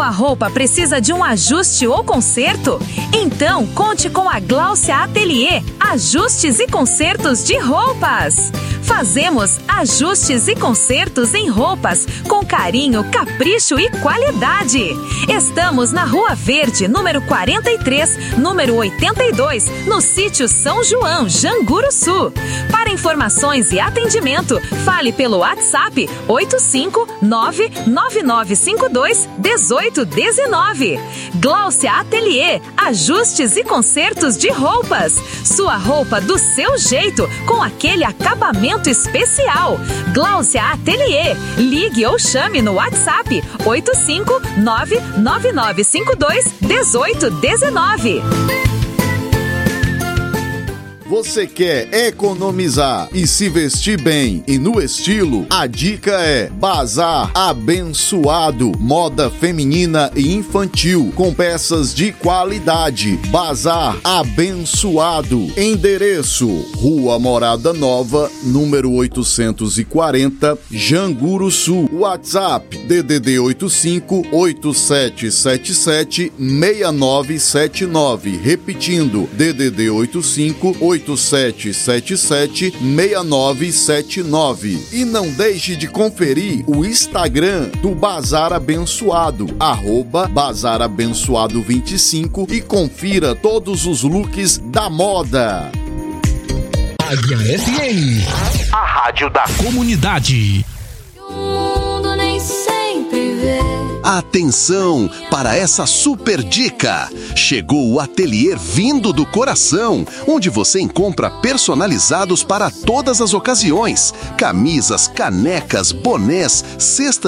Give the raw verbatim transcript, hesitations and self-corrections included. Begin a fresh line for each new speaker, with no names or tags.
Sua roupa precisa de um ajuste ou conserto? Então conte com a Gláucia Atelier, ajustes e consertos de roupas. Fazemos ajustes e consertos em roupas com carinho, capricho e qualidade. Estamos na Rua Verde, número quarenta e três, número oitenta e dois, no sítio São João, Janguruçu. Para informações e atendimento, fale pelo WhatsApp oito cinco nove nove nove cinco dois um oito um nove. Gláucia Atelier, ajustes e consertos de roupas. Sua roupa do seu jeito, com aquele acabamento especial. Gláucia Atelier. Ligue ou chame no WhatsApp oito cinco nove nove nove cinco dois um oito um nove.
Você quer economizar e se vestir bem e no estilo? A dica é Bazar Abençoado, moda feminina e infantil com peças de qualidade. Bazar Abençoado. Endereço: Rua Morada Nova, número oitocentos e quarenta, Janguruçu. WhatsApp: D D D oito cinco oito sete sete sete seis nove sete nove. Repetindo: D D D oito cinco oito sete sete sete seis nove sete nove. E não deixe de conferir o Instagram do Bazar Abençoado, arroba Bazar Abençoado vinte e cinco, e confira todos os looks da moda.
Águia F M, a rádio da comunidade.
O mundo nem sempre vê.
Atenção para essa super dica! Chegou o ateliê Vindo do Coração, onde você encontra personalizados para todas as ocasiões: camisas, canecas, bonés, cestas